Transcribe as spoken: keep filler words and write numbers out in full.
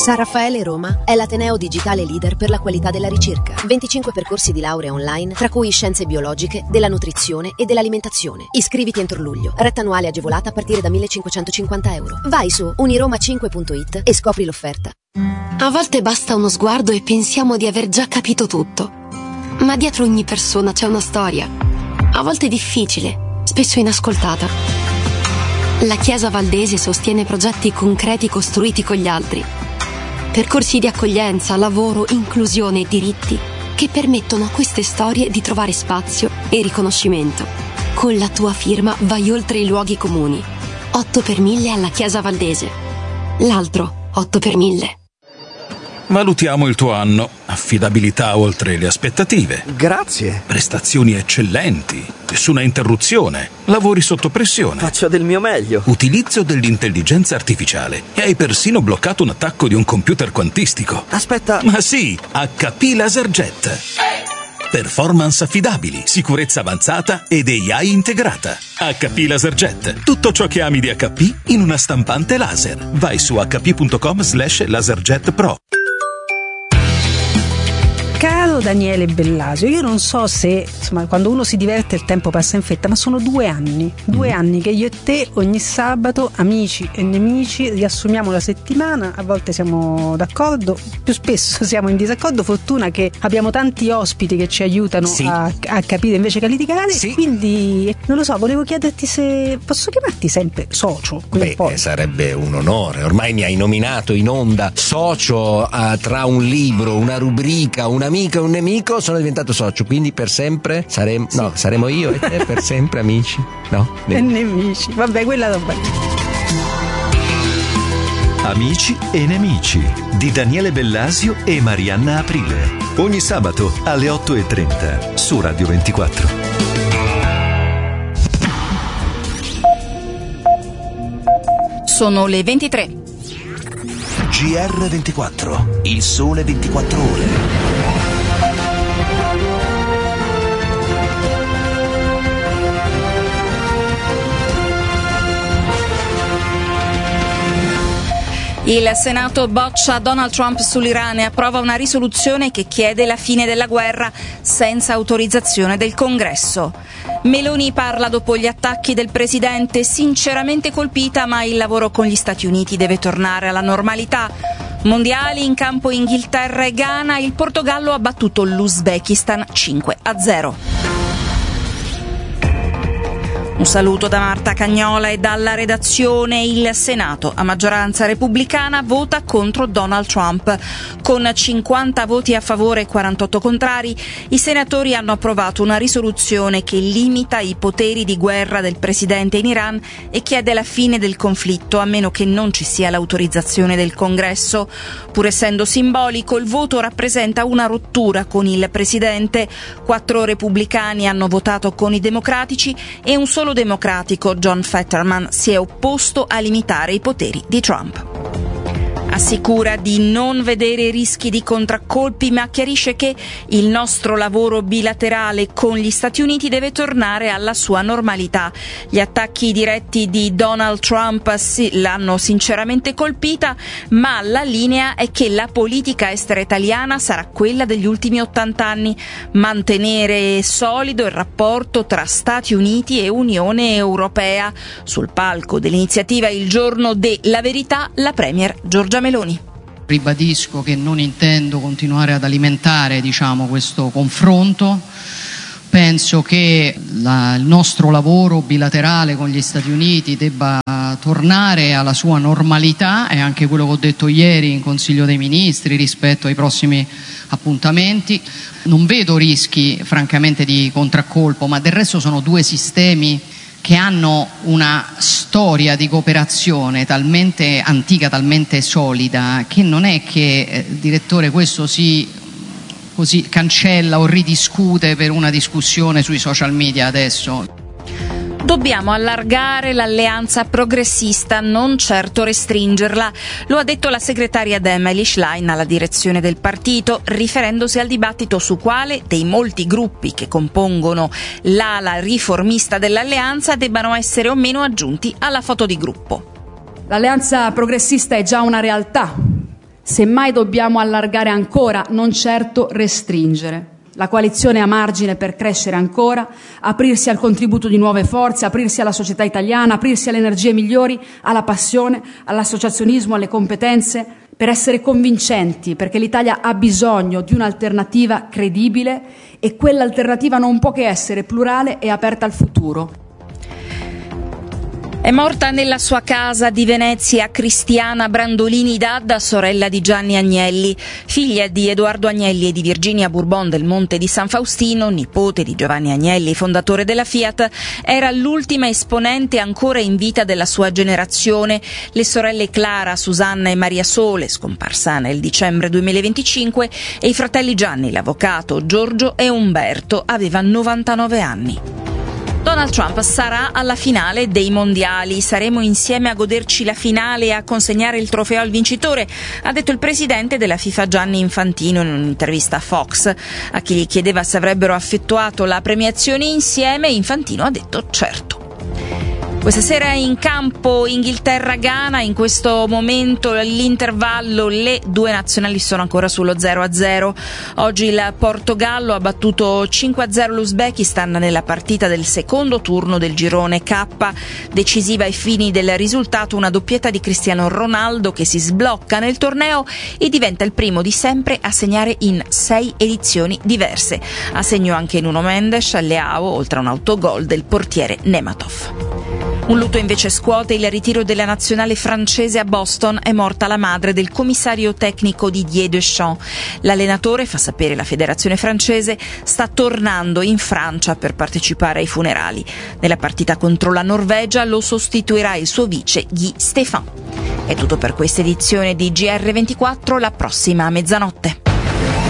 San Raffaele Roma è l'ateneo digitale leader per la qualità della ricerca. venticinque percorsi di laurea online, tra cui scienze biologiche, della nutrizione e dell'alimentazione. Iscriviti entro luglio. Retta annuale agevolata a partire da millecinquecentocinquanta euro. Vai su uniroma cinque punto it e scopri l'offerta. A volte basta uno sguardo e pensiamo di aver già capito tutto. Ma dietro ogni persona c'è una storia. A volte difficile, spesso inascoltata. La Chiesa Valdese sostiene progetti concreti costruiti con gli altri. Percorsi di accoglienza, lavoro, inclusione e diritti che permettono a queste storie di trovare spazio e riconoscimento. Con la tua firma vai oltre i luoghi comuni. otto per mille alla Chiesa Valdese. L'altro otto per mille. Valutiamo il tuo anno. Affidabilità oltre le aspettative. Grazie. Prestazioni eccellenti. Nessuna interruzione. Lavori sotto pressione. Faccio del mio meglio. Utilizzo dell'intelligenza artificiale. E hai persino bloccato un attacco di un computer quantistico. Aspetta. Ma sì, acca pi LaserJet. Performance affidabili, sicurezza avanzata ed A I integrata. acca pi LaserJet. Tutto ciò che ami di acca pi in una stampante laser. Vai su acca pi punto com slash laserjet pro. Caro Daniele Bellasio, io non so se, insomma, quando uno si diverte il tempo passa in fretta, ma sono due anni, due mm. anni che io e te ogni sabato, amici e nemici, riassumiamo la settimana. A volte siamo d'accordo, più spesso siamo in disaccordo. Fortuna che abbiamo tanti ospiti che ci aiutano sì. a, a capire invece che a litigare. Sì. Quindi non lo so, volevo chiederti se posso chiamarti sempre socio. Beh, poi sarebbe un onore. Ormai mi hai nominato in onda socio uh, tra un libro, una rubrica, una amico e un nemico, sono diventato socio, quindi per sempre saremo sì. no, saremo io e te per sempre amici, no? E nemici, vabbè, quella roba. Amici e nemici di Daniele Bellasio e Marianna Aprile, ogni sabato alle otto e trenta su Radio ventiquattro. Sono le ventitré. G R ventiquattro, il sole ventiquattro ore. Il Senato boccia Donald Trump sull'Iran e approva una risoluzione che chiede la fine della guerra senza autorizzazione del Congresso. Meloni parla dopo gli attacchi del presidente, sinceramente colpita, ma il lavoro con gli Stati Uniti deve tornare alla normalità. Mondiali in campo Inghilterra e Ghana, il Portogallo ha battuto l'Uzbekistan cinque a zero. Un saluto da Marta Cagnola e dalla redazione. Il Senato, a maggioranza repubblicana, vota contro Donald Trump. Con cinquanta voti a favore e quarantotto contrari, i senatori hanno approvato una risoluzione che limita i poteri di guerra del presidente in Iran e chiede la fine del conflitto, a meno che non ci sia l'autorizzazione del Congresso. Pur essendo simbolico, il voto rappresenta una rottura con il presidente. Quattro repubblicani hanno votato con i democratici e un solo democratico, John Fetterman, si è opposto a limitare i poteri di Trump. Assicura di non vedere rischi di contraccolpi, ma chiarisce che il nostro lavoro bilaterale con gli Stati Uniti deve tornare alla sua normalità. Gli attacchi diretti di Donald Trump sì, l'hanno sinceramente colpita, ma la linea è che la politica estera italiana sarà quella degli ultimi ottanta anni, mantenere solido il rapporto tra Stati Uniti e Unione Europea. Sul palco dell'iniziativa Il giorno della verità, la premier Giorgia Meloni. Ribadisco che non intendo continuare ad alimentare, diciamo, questo confronto. Penso che la, il nostro lavoro bilaterale con gli Stati Uniti debba tornare alla sua normalità, è anche quello che ho detto ieri in Consiglio dei Ministri rispetto ai prossimi appuntamenti. Non vedo rischi, francamente, di contraccolpo, ma del resto sono due sistemi che hanno una storia di cooperazione talmente antica, talmente solida, che non è che, eh, direttore, questo si così cancella o ridiscute per una discussione sui social media adesso. Dobbiamo allargare l'alleanza progressista, non certo restringerla. Lo ha detto la segretaria Emily Schlein alla direzione del partito, riferendosi al dibattito su quale dei molti gruppi che compongono l'ala riformista dell'alleanza debbano essere o meno aggiunti alla foto di gruppo. L'alleanza progressista è già una realtà. Semmai dobbiamo allargare ancora, non certo restringere. La coalizione è a margine per crescere ancora, aprirsi al contributo di nuove forze, aprirsi alla società italiana, aprirsi alle energie migliori, alla passione, all'associazionismo, alle competenze, per essere convincenti, perché l'Italia ha bisogno di un'alternativa credibile e quell'alternativa non può che essere plurale e aperta al futuro. È morta nella sua casa di Venezia Cristiana Brandolini D'Adda, sorella di Gianni Agnelli, figlia di Edoardo Agnelli e di Virginia Bourbon del Monte di San Faustino, nipote di Giovanni Agnelli, fondatore della Fiat. Era l'ultima esponente ancora in vita della sua generazione. Le sorelle Clara, Susanna e Maria Sole, scomparsa nel dicembre duemilaventicinque, e i fratelli Gianni, l'avvocato, Giorgio e Umberto, aveva novantanove anni. Donald Trump sarà alla finale dei mondiali. Saremo insieme a goderci la finale e a consegnare il trofeo al vincitore, ha detto il presidente della FIFA Gianni Infantino in un'intervista a Fox. A chi gli chiedeva se avrebbero effettuato la premiazione insieme, Infantino ha detto certo. Questa sera in campo Inghilterra-Ghana, in questo momento all'intervallo le due nazionali sono ancora sullo zero a zero. Oggi il Portogallo ha battuto cinque a zero l'Uzbekistan nella partita del secondo turno del girone K. Decisiva ai fini del risultato una doppietta di Cristiano Ronaldo che si sblocca nel torneo e diventa il primo di sempre a segnare in sei edizioni diverse. A segno anche Nuno Mendes, Leao, oltre a un autogol del portiere Nematov. Un lutto invece scuote il ritiro della nazionale francese a Boston. È morta la madre del commissario tecnico Didier Deschamps. L'allenatore, fa sapere la federazione francese, sta tornando in Francia per partecipare ai funerali. Nella partita contro la Norvegia lo sostituirà il suo vice Guy Stéphane. È tutto per questa edizione di G R ventiquattro, la prossima a mezzanotte.